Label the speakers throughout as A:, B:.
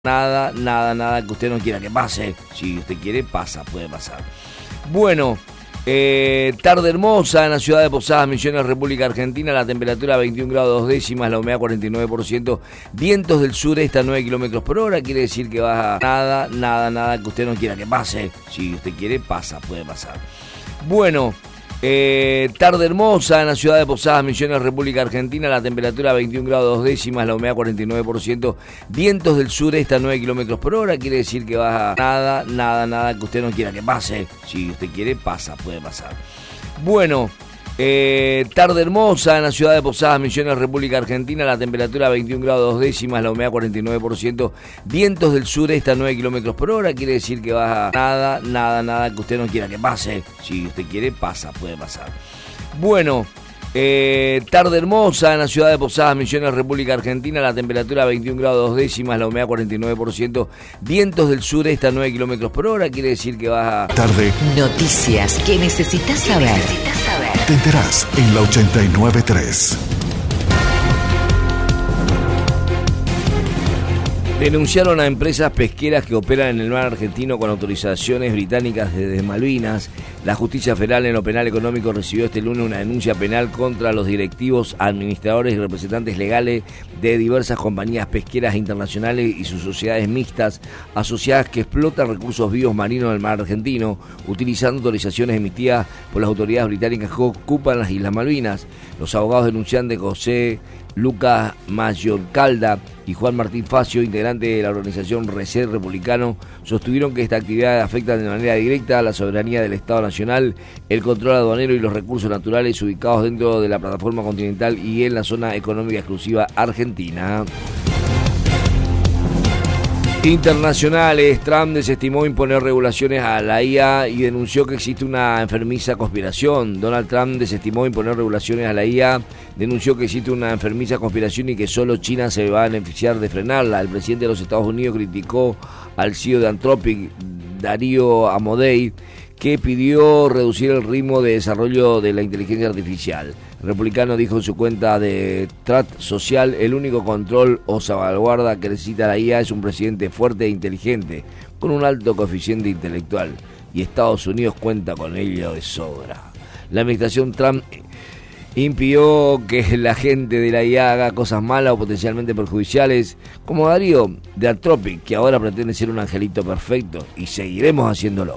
A: Nada que usted no quiera que pase. Si usted quiere, pasa, puede pasar. Bueno, tarde hermosa en la ciudad de Posadas, Misiones, República Argentina. La temperatura 21 grados 2 décimas, la humedad 49%. Vientos del sureste a 9 kilómetros por hora. Quiere decir que va nada que usted no quiera que pase. Si usted quiere, pasa, puede pasar. Bueno, tarde hermosa en la ciudad de Posadas, Misiones, República Argentina. La temperatura 21 grados 2 décimas, la humedad 49%. Vientos del sureste a 9 kilómetros por hora. Quiere decir que va nada que usted no quiera que pase. Si usted quiere, pasa, puede pasar. Bueno, tarde hermosa en la ciudad de Posadas, Misiones, República Argentina. La temperatura 21 grados 2 décimas, la humedad 49%. Vientos del sureste a 9 kilómetros por hora. Quiere decir que va nada que usted no quiera que pase. Si usted quiere, pasa, puede pasar. Bueno, tarde hermosa en la ciudad de Posadas, Misiones, República Argentina. La temperatura 21 grados 2 décimas, la humedad 49%. Vientos del sureste a 9 kilómetros por hora. Quiere decir que va
B: tarde.
C: Noticias que necesitas saber.
B: Te enterás en la 89.3.
A: Denunciaron a empresas pesqueras que operan en el mar argentino con autorizaciones británicas desde Malvinas. La Justicia Federal en lo penal económico recibió este lunes una denuncia penal contra los directivos, administradores y representantes legales de diversas compañías pesqueras internacionales y sus sociedades mixtas asociadas que explotan recursos vivos marinos del mar argentino, utilizando autorizaciones emitidas por las autoridades británicas que ocupan las Islas Malvinas. Los abogados denunciantes José Lucas Mayorcalda y Juan Martín Facio, integrante de la organización Reset Republicano, sostuvieron que esta actividad afecta de manera directa a la soberanía del Estado Nacional, el control aduanero y los recursos naturales ubicados dentro de la plataforma continental y en la zona económica exclusiva argentina. Internacionales, Trump desestimó imponer regulaciones a la IA y denunció que existe una enfermiza conspiración. Donald Trump desestimó imponer regulaciones a la IA, denunció que existe una enfermiza conspiración y que solo China se va a beneficiar de frenarla. El presidente de los Estados Unidos criticó al CEO de Anthropic, Darío Amodei, que pidió reducir el ritmo de desarrollo de la inteligencia artificial. El republicano dijo en su cuenta de Truth Social: el único control o salvaguarda que necesita la IA es un presidente fuerte e inteligente, con un alto coeficiente intelectual, y Estados Unidos cuenta con ello de sobra. La administración Trump impidió que la gente de la IA haga cosas malas o potencialmente perjudiciales, como Darío de Anthropic, que ahora pretende ser un angelito perfecto, y seguiremos haciéndolo.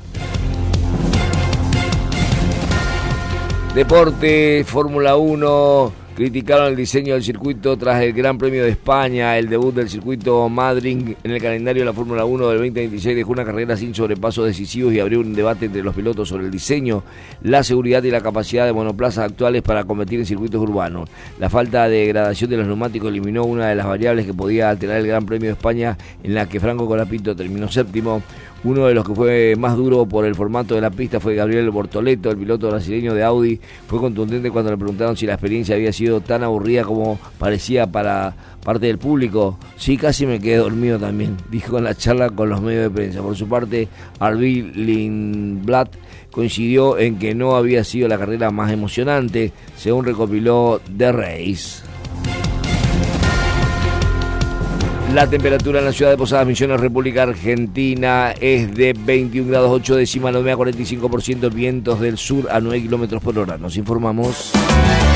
A: Deporte, Fórmula 1, criticaron el diseño del circuito tras el Gran Premio de España. El debut del circuito Madrid en el calendario de la Fórmula 1 del 2026 dejó una carrera sin sobrepasos decisivos y abrió un debate entre los pilotos sobre el diseño, la seguridad y la capacidad de monoplazas actuales para competir en circuitos urbanos. La falta de gradación de los neumáticos eliminó una de las variables que podía alterar el Gran Premio de España, en la que Franco Colapinto terminó séptimo. Uno de los que fue más duro por el formato de la pista fue Gabriel Bortoleto, el piloto brasileño de Audi. Fue contundente cuando le preguntaron si la experiencia había sido tan aburrida como parecía para parte del público. Sí, casi me quedé dormido también, dijo en la charla con los medios de prensa. Por su parte, Arvid Lindblad coincidió en que no había sido la carrera más emocionante, según recopiló The Race. La temperatura en la ciudad de Posadas, Misiones, República Argentina es de 21 grados 8 décimas, la humedad 45%, vientos del sur a 9 kilómetros por hora. Nos informamos.